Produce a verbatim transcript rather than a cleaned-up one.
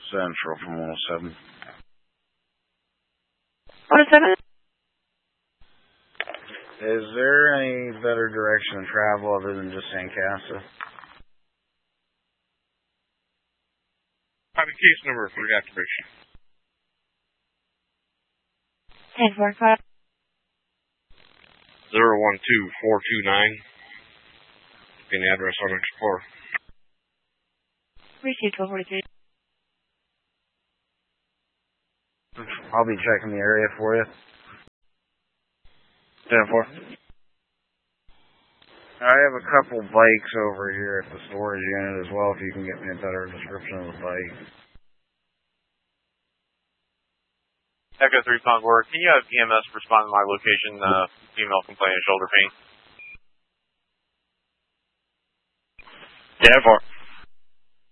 Central from one oh seven. one oh seven? Is there any better direction to travel other than just San Casa? Have a case number for activation. ten four five. zero one two four two nine. Any address on Explorer. Received twelve forty-three. I'll be checking the area for you. ten four. I have a couple bikes over here at the storage unit as well, if you can get me a better description of the bike. Echo three Concord, can you have E M S respond to my location, uh, female complaining shoulder pain? ten four.